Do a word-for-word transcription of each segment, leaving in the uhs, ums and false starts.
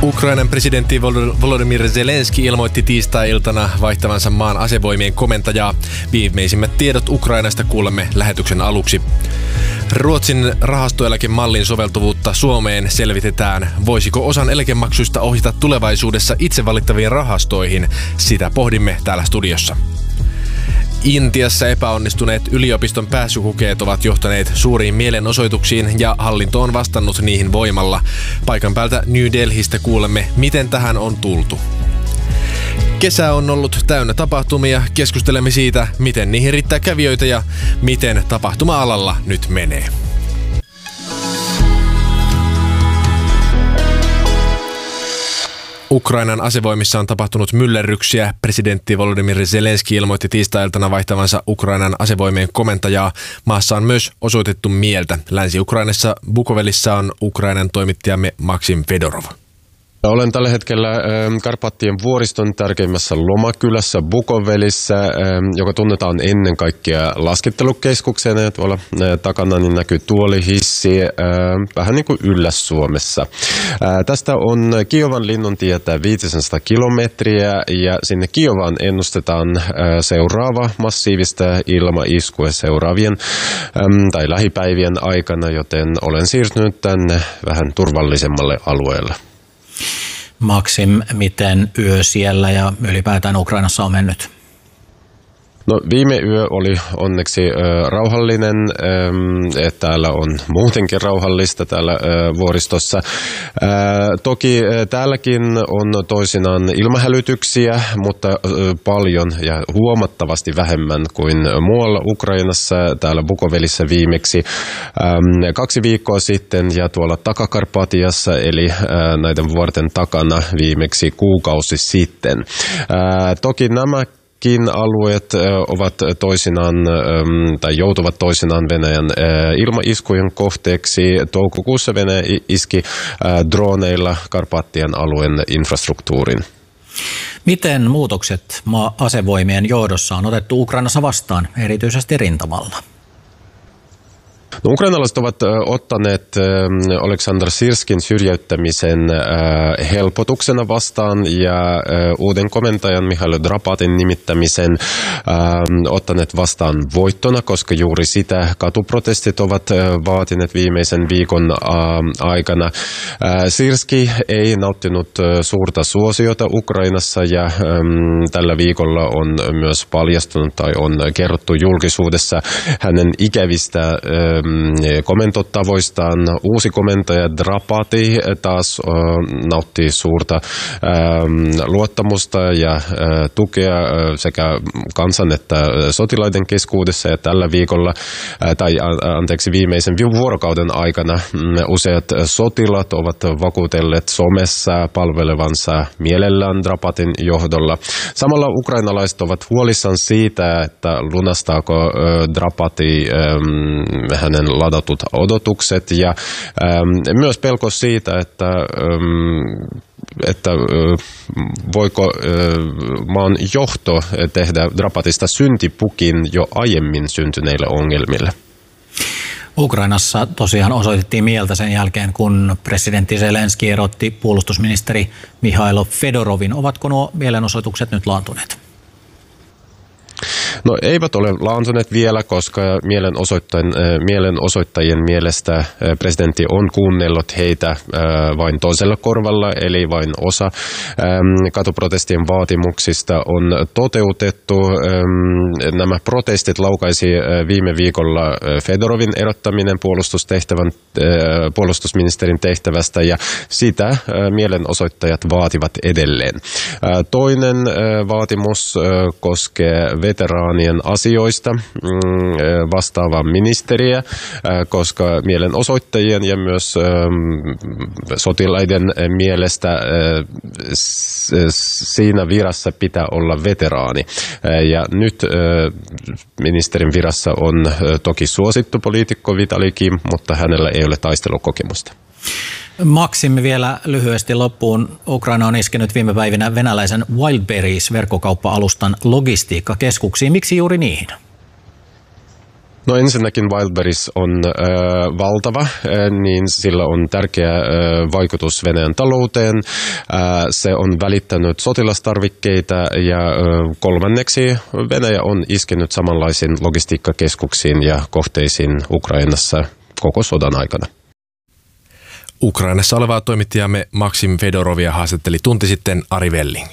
Ukrainan presidentti Volodymyr Zelenski ilmoitti tiistai-iltana vaihtavansa maan asevoimien komentajaa. Viimeisimmät tiedot Ukrainasta kuulemme lähetyksen aluksi. Ruotsin rahastoeläkemallin soveltuvuutta Suomeen selvitetään. Voisiko osan eläkemaksuista ohjata tulevaisuudessa itse valittaviin rahastoihin? Sitä pohdimme täällä studiossa. Intiassa epäonnistuneet yliopiston pääsykokeet ovat johtaneet suuriin mielenosoituksiin ja hallinto on vastannut niihin voimalla. Paikan päältä New Delhistä kuulemme, miten tähän on tultu. Kesä on ollut täynnä tapahtumia. Keskustelemme siitä, miten niihin riittää kävijöitä ja miten tapahtuma-alalla nyt menee. Ukrainan asevoimissa on tapahtunut myllerryksiä. Presidentti Volodymyr Zelenski ilmoitti tiistai-iltana vaihtavansa Ukrainan asevoimien komentajaa. Maassa on myös osoitettu mieltä. Länsi-Ukrainassa Bukovelissa on Ukrainan toimittajamme Maksim Fedorov. Olen tällä hetkellä Karpaattien vuoriston tärkeimmässä lomakylässä Bukovelissä, joka tunnetaan ennen kaikkea laskettelukeskuksena. Tuolla takana niin näkyy tuolihissi, vähän niin kuin Ylläs-Suomessa. Tästä on Kiovan linnuntietä viisisataa kilometriä ja sinne Kiovaan ennustetaan seuraava massiivista ilmaiskua seuraavien tai lähipäivien aikana, joten olen siirtynyt tänne vähän turvallisemmalle alueelle. Maksim, miten yö siellä ja ylipäätään Ukrainassa on mennyt? No viime yö oli onneksi ö, rauhallinen, ö, että täällä on muutenkin rauhallista täällä ö, vuoristossa. Ö, toki ö, täälläkin on toisinaan ilmahälytyksiä, mutta ö, paljon ja huomattavasti vähemmän kuin muualla Ukrainassa, täällä Bukovelissä viimeksi ö, kaksi viikkoa sitten ja tuolla Takakarpatiassa, eli ö, näiden vuorten takana viimeksi kuukausi sitten. Ö, toki nämä alueet ovat toisinaan tai joutuvat toisinaan Venäjän ilmaiskujen kohteeksi. Toukokuussa Venäjä iski droneilla Karpaattien alueen infrastruktuurin. Miten muutokset asevoimien johdossa on otettu Ukrainassa vastaan, erityisesti rintamalla? No, ukrainalaiset ovat ottaneet Oleksandr Sirskin syrjäyttämisen helpotuksena vastaan ja uuden komentajan Mihailo Drapatin nimittämisen ottaneet vastaan voittona, koska juuri sitä katuprotestit ovat vaatineet viimeisen viikon aikana. Sirski ei nauttinut suurta suosiota Ukrainassa ja tällä viikolla on myös paljastunut tai on kerrottu julkisuudessa hänen ikävistä komentotavoistaan. Uusi komentaja Drapati taas nauttii suurta luottamusta ja tukea sekä kansan että sotilaiden keskuudessa ja tällä viikolla, tai anteeksi viimeisen vuorokauden aikana useat sotilaat ovat vakuutelleet somessa palvelevansa mielellään Drapatin johdolla. Samalla ukrainalaiset ovat huolissaan siitä, että lunastaako Drapati hänen ladatut odotukset ja ähm, myös pelko siitä, että, ähm, että äh, voiko äh, maan johto tehdä Drapatista syntipukin jo aiemmin syntyneille ongelmille. Ukrainassa tosiaan osoitettiin mieltä sen jälkeen, kun presidentti Zelenski erotti puolustusministeri Mihailo Fedorovin. Ovatko nuo mielenosoitukset nyt laantuneet? No eivät ole laantuneet vielä, koska mielenosoittajien, mielenosoittajien mielestä presidentti on kuunnellut heitä vain toisella korvalla, eli vain osa katuprotestien vaatimuksista on toteutettu. Nämä protestit laukaisi viime viikolla Fedorovin erottaminen puolustustehtävän, puolustusministerin tehtävästä ja sitä mielenosoittajat vaativat edelleen. Toinen vaatimus koskee veteraanien asioista vastaavaa ministeriä, koska mielenosoittajien ja myös sotilaiden mielestä siinä virassa pitää olla veteraani. Ja nyt ministerin virassa on toki suosittu poliitikko Vitali Kim, mutta hänellä ei ole taistelukokemusta. Maksimi vielä lyhyesti loppuun. Ukraina on iskenyt viime päivinä venäläisen Wildberries-verkkokauppa-alustan logistiikkakeskuksiin. Miksi juuri niihin? No ensinnäkin Wildberries on äh, valtava, äh, niin sillä on tärkeä äh, vaikutus Venäjän talouteen. Äh, se on välittänyt sotilastarvikkeita ja äh, kolmanneksi Venäjä on iskenyt samanlaisiin logistiikkakeskuksiin ja kohteisiin Ukrainassa koko sodan aikana. Ukrainassa olevaa toimittajamme Maksim Fedorovia haastatteli tunti sitten Ari Velling.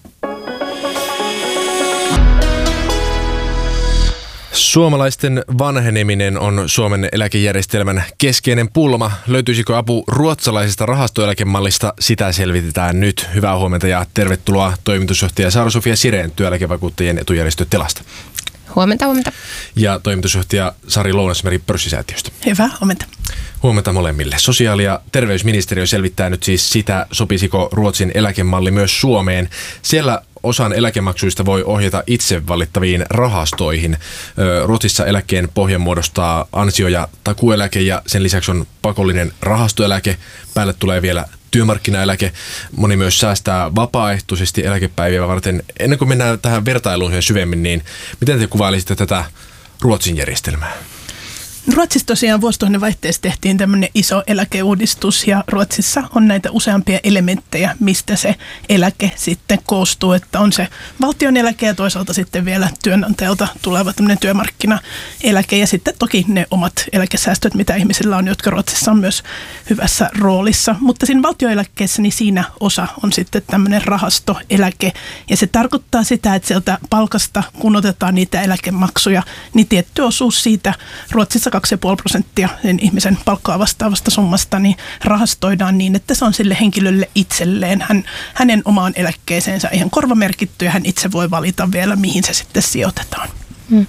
Suomalaisten vanheneminen on Suomen eläkejärjestelmän keskeinen pulma. Löytyisikö apu ruotsalaisesta rahastoeläkemallista? Sitä selvitetään nyt. Hyvää huomenta ja tervetuloa toimitusjohtaja Saara-Sofia Sirén työeläkevakuuttajien etujärjestö Telasta. Huomenta, huomenta. Ja toimitusjohtaja Sari Lounasmeri Pörssisäätiöstä. Hyvää huomenta. Huomenta molemmille. Sosiaali- ja terveysministeriö selvittää nyt siis sitä, sopisiko Ruotsin eläkemalli myös Suomeen. Siellä osan eläkemaksuista voi ohjata itse valittaviin rahastoihin. Ruotsissa eläkkeen pohjan muodostaa ansio- ja takueläke ja sen lisäksi on pakollinen rahastoeläke. Päälle tulee vielä työmarkkinaeläke. Moni myös säästää vapaaehtoisesti eläkepäiviä varten. Ennen kuin mennään tähän vertailuun syvemmin, niin miten te kuvailisitte tätä Ruotsin järjestelmää? Ruotsissa tosiaan vuosituhannen vaihteessa tehtiin tämmöinen iso eläkeuudistus ja Ruotsissa on näitä useampia elementtejä, mistä se eläke sitten koostuu, että on se valtion eläke ja toisaalta sitten vielä työnantajalta tuleva tämmöinen työmarkkinaeläke ja sitten toki ne omat eläkesäästöt, mitä ihmisillä on, jotka Ruotsissa on myös hyvässä roolissa, mutta siinä valtioeläkkeessä niin siinä osa on sitten tämmöinen rahastoeläke ja se tarkoittaa sitä, että sieltä palkasta kun otetaan niitä eläkemaksuja, niin tietty osuus siitä Ruotsissa kaksi pilkku viisi prosenttia sen ihmisen palkkaa vastaavasta summasta niin rahastoidaan niin, että se on sille henkilölle itselleen, hän, hänen omaan eläkkeeseensä ihan korvamerkitty ja hän itse voi valita vielä, mihin se sitten sijoitetaan. Hmm.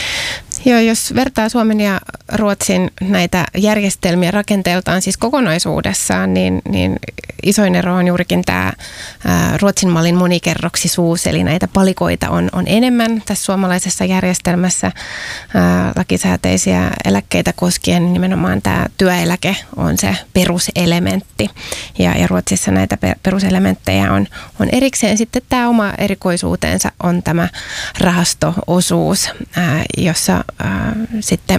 Joo, jos vertaa Suomen ja Ruotsin näitä järjestelmiä rakenteeltaan siis kokonaisuudessaan, niin, niin isoin ero on juurikin tämä ää, Ruotsin mallin monikerroksisuus, eli näitä palikoita on, on enemmän tässä suomalaisessa järjestelmässä. Ää, lakisääteisiä eläkkeitä koskien nimenomaan tämä työeläke on se peruselementti, ja, ja Ruotsissa näitä peruselementtejä on, on erikseen. Sitten tämä oma erikoisuutensa on tämä rahastoosuus, ää, jossa Äh, sitten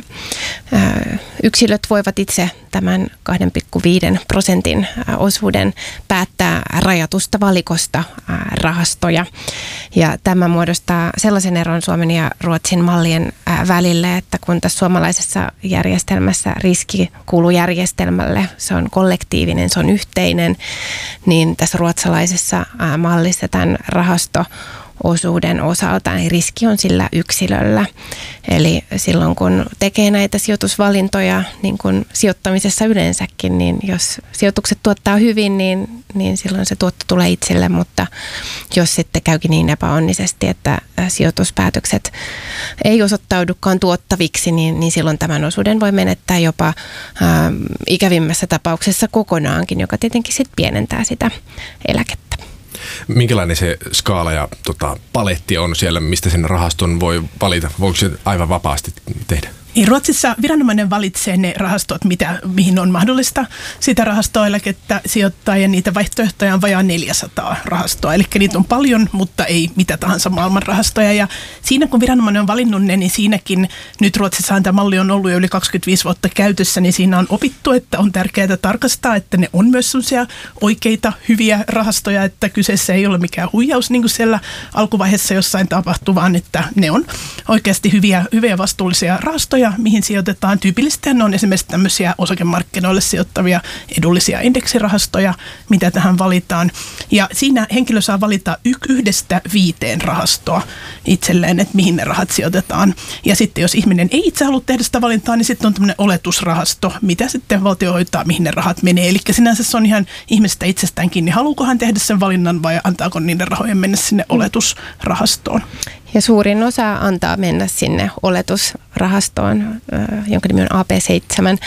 äh, yksilöt voivat itse tämän kahden pilkku viisi prosentin äh, osuuden päättää rajatusta valikosta äh, rahastoja. Ja tämä muodostaa sellaisen eron Suomen ja Ruotsin mallien äh, välille, että kun tässä suomalaisessa järjestelmässä riski kuuluu järjestelmälle, se on kollektiivinen, se on yhteinen, niin tässä ruotsalaisessa äh, mallissa tämän rahasto osuuden osalta, niin riski on sillä yksilöllä. Eli silloin kun tekee näitä sijoitusvalintoja, niin kuin sijoittamisessa yleensäkin, niin jos sijoitukset tuottaa hyvin, niin, niin silloin se tuotto tulee itselle, mutta jos sitten käykin niin epäonnisesti, että sijoituspäätökset ei osoittaudukaan tuottaviksi, niin, niin silloin tämän osuuden voi menettää jopa ää, ikävimmässä tapauksessa kokonaankin, joka tietenkin sitten pienentää sitä eläkettä. Minkälainen se skaala ja tota, paletti on siellä, mistä sen rahaston voi valita? Voiko se aivan vapaasti tehdä? Ruotsissa viranomainen valitsee ne rahastot, mitä, mihin on mahdollista sitä rahastoeläkettä sijoittaa, ja niitä vaihtoehtoja on vajaa neljäsataa rahastoa. Eli niitä on paljon, mutta ei mitä tahansa maailman rahastoja. Ja siinä kun viranomainen on valinnut ne, niin siinäkin, nyt Ruotsissahan tämä malli on ollut jo yli kaksikymmentäviisi vuotta käytössä, niin siinä on opittu, että on tärkeää tarkastaa, että ne on myös sellaisia oikeita, hyviä rahastoja, että kyseessä ei ole mikään huijaus niin kuin siellä alkuvaiheessa jossain tapahtuu, vaan että ne on oikeasti hyviä, hyviä vastuullisia rahastoja, mihin sijoitetaan. Tyypillisesti ne on esimerkiksi tämmöisiä osakemarkkinoille sijoittavia edullisia indeksirahastoja, mitä tähän valitaan. Ja siinä henkilö saa valita yhdestä viiteen rahastoa itselleen, että mihin ne rahat sijoitetaan. Ja sitten jos ihminen ei itse halua tehdä sitä valintaa, niin sitten on tämmöinen oletusrahasto, mitä sitten valtio hoitaa, mihin ne rahat menee. Eli sinänsä se on ihan ihmisestä itsestään kiinni, haluuko hän tehdä sen valinnan vai antaako niiden rahojen mennä sinne oletusrahastoon. Ja suurin osa antaa mennä sinne oletusrahastoon, jonka nimi on A P seitsemän,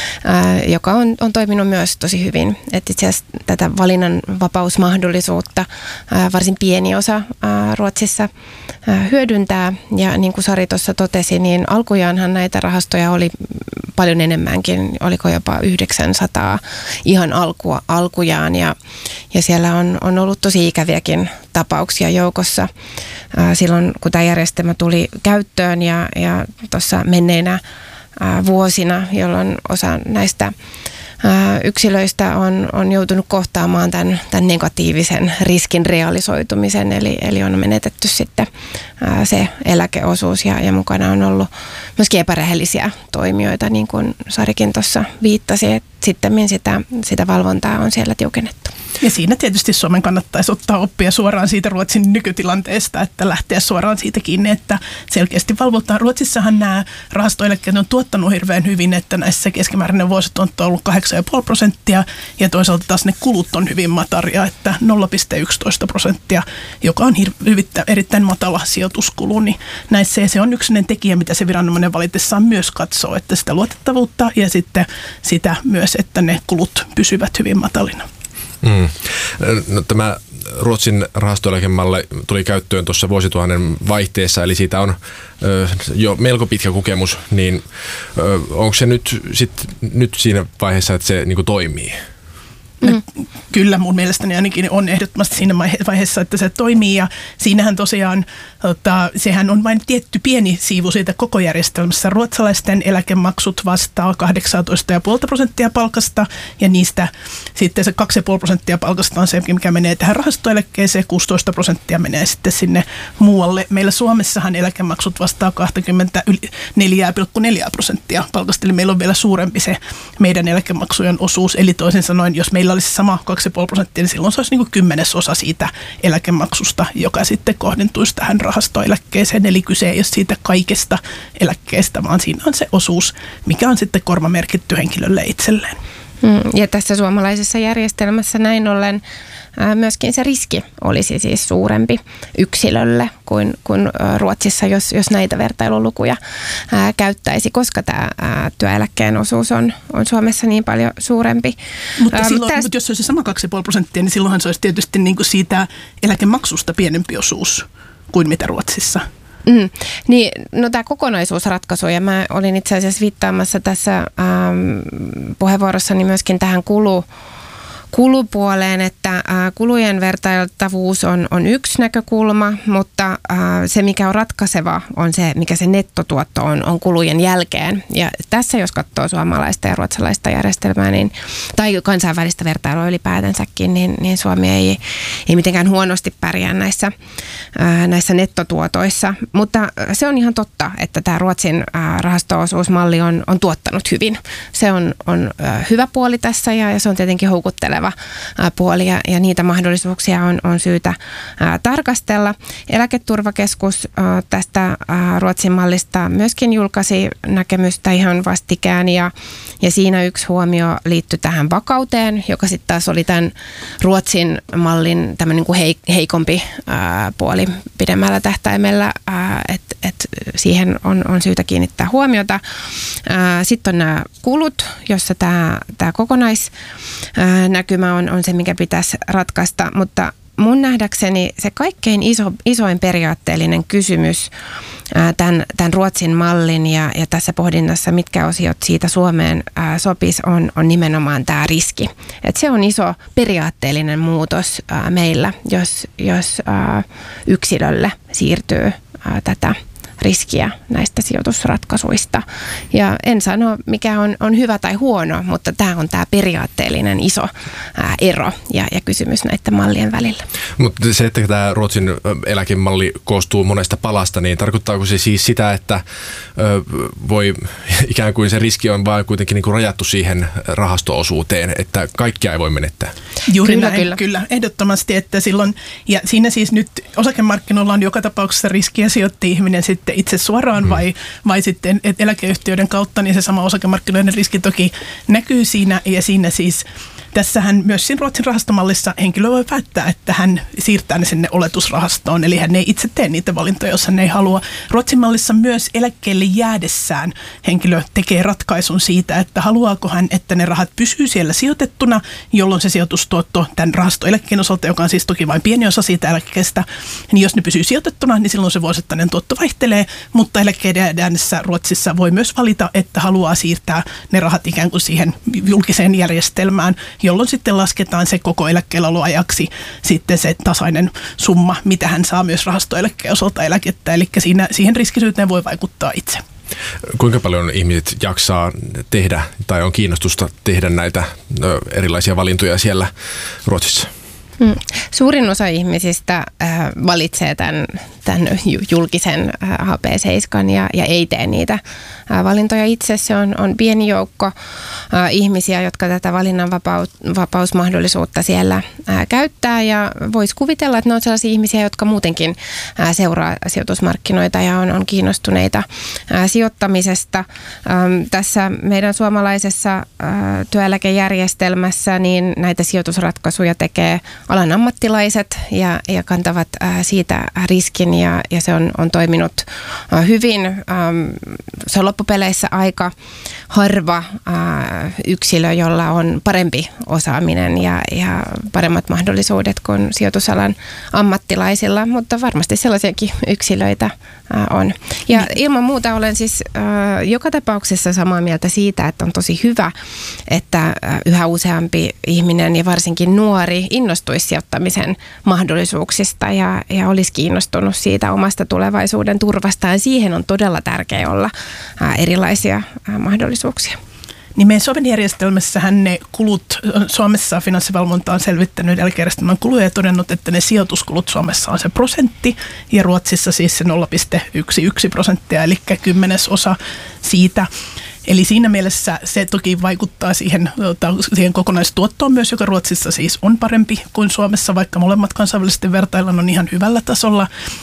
joka on, on toiminut myös tosi hyvin. Et itse asiassa tätä valinnanvapausmahdollisuutta varsin pieni osa Ruotsissa hyödyntää. Ja niin kuin Sari tuossa totesi, niin alkujaanhan näitä rahastoja oli paljon enemmänkin, oliko jopa yhdeksänsataa ihan alku, alkujaan. Ja, ja siellä on, on ollut tosi ikäviäkin tapauksia joukossa silloin, kun tämä järjestelmä tuli käyttöön ja, ja tuossa menneinä vuosina, jolloin osa näistä yksilöistä on, on joutunut kohtaamaan tämän, tämän negatiivisen riskin realisoitumisen, eli, eli on menetetty sitten se eläkeosuus ja, ja mukana on ollut myöskin epärehellisiä toimijoita, niin kuin Sarikin tuossa viittasi, että sitten sitä, sitä valvontaa on siellä tiukennettu. Ja siinä tietysti Suomen kannattaisi ottaa oppia suoraan siitä Ruotsin nykytilanteesta, että lähteä suoraan siitä kiinni, että selkeästi valvotaan. Ruotsissahan nämä rahastoeläkkeet on tuottanut hirveän hyvin, että näissä keskimääräinen vuosi on ollut kahdeksan pilkku viisi prosenttia ja toisaalta taas ne kulut on hyvin mataria, että nolla pilkku yksitoista prosenttia, joka on hir- erittäin matala sijoituskulu. Niin näissä se on yksinen tekijä, mitä se viranomainen valitessaan myös katsoo, että sitä luotettavuutta ja sitten sitä myös, että ne kulut pysyvät hyvin matalina. Mm. No, tämä Ruotsin rahastoeläkemalli tuli käyttöön tuossa vuosituhannen vaihteessa, eli siitä on ö, jo melko pitkä kokemus, niin ö, onko se nyt, sit, nyt siinä vaiheessa, että se niin kuin toimii? Mm. Kyllä mun mielestäni ainakin on ehdottomasti siinä vaiheessa, että se toimii ja siinähän tosiaan, tota, sehän on vain tietty pieni siivu siitä koko järjestelmässä. Ruotsalaisten eläkemaksut vastaa kahdeksantoista pilkku viisi prosenttia palkasta ja niistä sitten se kaksi pilkku viisi prosenttia palkasta on se, mikä menee tähän rahastoeläkkeeseen, kuusitoista prosenttia menee sitten sinne muualle. Meillä Suomessahan eläkemaksut vastaa kaksikymmentäneljä pilkku neljä prosenttia palkasta, eli meillä on vielä suurempi se meidän eläkemaksujen osuus, eli toisin sanoen, jos meillä olisi sama kaksi pilkku viisi prosenttia, niin silloin se olisi niin kuin kymmenesosa siitä eläkemaksusta, joka sitten kohdentuisi tähän rahastoeläkkeeseen. Eli kyse ei ole siitä kaikesta eläkkeestä, vaan siinä on se osuus, mikä on sitten korvamerkitty henkilölle itselleen. Ja tässä suomalaisessa järjestelmässä näin ollen myöskin se riski olisi siis suurempi yksilölle kuin, kuin Ruotsissa, jos, jos näitä vertailulukuja ää, käyttäisi, koska tämä ää, työeläkkeen osuus on, on Suomessa niin paljon suurempi. Mutta ää, silloin, täs... mutta jos se olisi sama kaksi pilkku viisi prosenttia, niin silloinhan se olisi tietysti niin kuin siitä eläkemaksusta pienempi osuus kuin mitä Ruotsissa. Mm. Niin, no tämä kokonaisuusratkaisu, ja mä olin itse asiassa viittaamassa tässä ähm, puheenvuorossani myöskin tähän kulu, kulupuoleen, että äh, kulujen vertailtavuus on, on yksi näkökulma, mutta äh, se mikä on ratkaiseva on se, mikä se nettotuotto on, on kulujen jälkeen. Ja tässä jos katsoo suomalaista ja ruotsalaista järjestelmää, niin, tai kansainvälistä vertailua ylipäätänsäkin, niin, niin Suomi ei, ei mitenkään huonosti pärjää näissä, äh, näissä nettotuotoissa. Mutta se on ihan totta, että tämä Ruotsin äh, rahasto-osuusmalli on, on tuottanut hyvin. Se on, on äh, hyvä puoli tässä ja, ja se on tietenkin houkutteleva puoli ja, ja niitä mahdollisuuksia on, on syytä ää, tarkastella. Eläketurvakeskus ää, tästä ää, Ruotsin mallista myöskin julkaisi näkemystä ihan vastikään ja, ja siinä yksi huomio liittyi tähän vakauteen, joka sitten taas oli tämän Ruotsin mallin tämmöinen niin kuin hei, heikompi ää, puoli pidemmällä tähtäimellä, että et siihen on, on syytä kiinnittää huomiota. Sitten on nämä kulut, jossa tämä, tämä kokonaisnäkymä on, on se, mikä pitäisi ratkaista, mutta mun nähdäkseni se kaikkein iso, isoin periaatteellinen kysymys ää, tämän, tämän Ruotsin mallin ja, ja tässä pohdinnassa, mitkä osiot siitä Suomeen ää, sopisi, on, on nimenomaan tämä riski. Et se on iso periaatteellinen muutos ää, meillä, jos, jos ää, yksilölle siirtyy ää, tätä riskiä näistä sijoitusratkaisuista. Ja en sano, mikä on, on hyvä tai huono, mutta tämä on tämä periaatteellinen iso ää, ero ja, ja kysymys näiden mallien välillä. Mutta se, että tämä Ruotsin eläkemalli koostuu monesta palasta, niin tarkoittaako se siis sitä, että ö, voi ikään kuin se riski on vaan kuitenkin niin kuin rajattu siihen rahasto-osuuteen, että kaikkia ei voi menettää? Juuri kyllä, näin, kyllä. kyllä, ehdottomasti, että silloin, ja siinä siis nyt osakemarkkinoilla on joka tapauksessa riskiä sijoitti ihminen sitten itse suoraan hmm. vai, vai sitten et eläkeyhtiöiden kautta, niin se sama osakemarkkinoiden riski toki näkyy siinä, ja siinä siis tässähän myös siinä Ruotsin rahastomallissa henkilö voi päättää, että hän siirtää ne sinne oletusrahastoon, eli hän ei itse tee niitä valintoja, jos hän ei halua. Ruotsin mallissa myös eläkkeelle jäädessään henkilö tekee ratkaisun siitä, että haluaako hän, että ne rahat pysyy siellä sijoitettuna, jolloin se sijoitustuotto tämän rahastoeläkkeen osalta, joka on siis toki vain pieni osa siitä eläkkeestä, niin jos ne pysyy sijoitettuna, niin silloin se vuosittainen tuotto vaihtelee, mutta eläkkeiden jäädessä Ruotsissa voi myös valita, että haluaa siirtää ne rahat ikään kuin siihen julkiseen järjestelmään, jolloin sitten lasketaan se koko eläkkeelläoloajaksi sitten se tasainen summa, mitä hän saa myös rahastoeläkkeen osalta eläkettä. Eli siinä, siihen riskisyyteen voi vaikuttaa itse. Kuinka paljon ihmiset jaksaa tehdä tai on kiinnostusta tehdä näitä erilaisia valintoja siellä Ruotsissa? Hmm. Suurin osa ihmisistä äh, valitsee tämän, tämän julkisen äh, H P seitsemän ja, ja ei tee niitä äh, valintoja itse. Se on, on pieni joukko äh, ihmisiä, jotka tätä valinnanvapausmahdollisuutta siellä äh, käyttää ja voisi kuvitella, että ne on sellaisia ihmisiä, jotka muutenkin äh, seuraa sijoitusmarkkinoita ja on, on kiinnostuneita äh, sijoittamisesta. Ähm, tässä meidän suomalaisessa äh, työeläkejärjestelmässä niin näitä sijoitusratkaisuja tekee alan ammattilaiset ja, ja kantavat ää, siitä riskin ja, ja se on, on toiminut ää, hyvin. Ähm, se on loppupeleissä aika harva ää, yksilö, jolla on parempi osaaminen ja, ja paremmat mahdollisuudet kuin sijoitusalan ammattilaisilla, mutta varmasti sellaisiakin yksilöitä ää, on. Ja ilman muuta olen siis ää, joka tapauksessa samaa mieltä siitä, että on tosi hyvä, että ää, yhä useampi ihminen ja varsinkin nuori innostuisi sijoittamisen mahdollisuuksista ja, ja olisi kiinnostunut siitä omasta tulevaisuuden turvastaan. Siihen on todella tärkeää olla ää, erilaisia ää, mahdollisuuksia. Niin meidän Suomen järjestelmässähän ne kulut, Suomessa finanssivalvonta on selvittänyt eläkejärjestelmän kuluja ja todennut, että ne sijoituskulut Suomessa on se prosentti ja Ruotsissa siis se nolla pilkku yksi prosenttia, eli kymmenesosa siitä. Eli siinä mielessä se toki vaikuttaa siihen, siihen kokonaistuottoon myös, joka Ruotsissa siis on parempi kuin Suomessa, vaikka molemmat kansainvälisesti vertaillaan on ihan hyvällä tasolla.